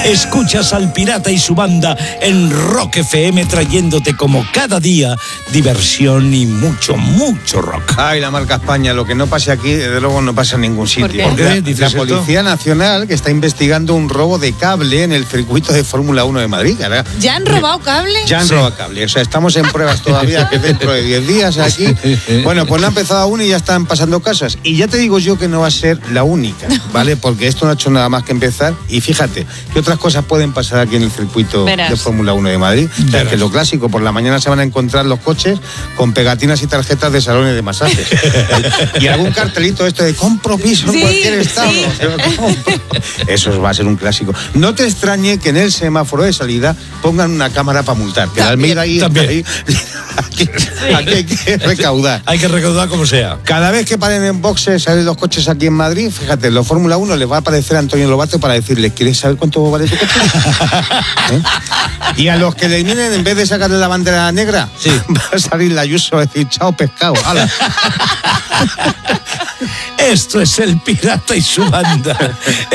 Escuchas al Pirata y su banda en Rock FM, trayéndote como cada día diversión y mucho, mucho rock. Ay, la marca España, lo que no pase aquí, desde luego no pasa en ningún sitio. ¿Por qué? La Policía Nacional, que está investigando un robo de cable en el circuito de Fórmula 1 de Madrid. ¿Verdad? ¿Ya han robado cable? Ya han robado cable. O sea, estamos en pruebas todavía, que dentro de 10 días aquí. Bueno, pues no ha empezado aún y ya están pasando cosas. Y ya te digo yo que no va a ser la única, ¿vale? Porque esto no ha hecho nada más que empezar. Y fíjate, ¿qué otras cosas pueden pasar aquí en el circuito de Fórmula 1 de Madrid? O sea, que lo clásico, por la mañana se van a encontrar los coches con pegatinas y tarjetas de salones de masajes. Y algún cartelito esto de compro piso en cualquier estado. Sí. Eso va a ser un clásico. No te extrañe que en el semáforo de salida pongan una cámara para multar. Que la Almeida ahí aquí hay que recaudar. Hay que recaudar como sea. Cada vez que paren en boxes, salen los coches aquí en Madrid, fíjate, los Fórmula 1 les va a aparecer a Antonio Lobato para decirle, ¿quieres saber cuánto vale tu coche? Y a los que le vienen, en vez de sacarle la bandera negra, va a salir la Ayuso y decir, chao pescado. ¡Hala! Esto es el Pirata y su banda.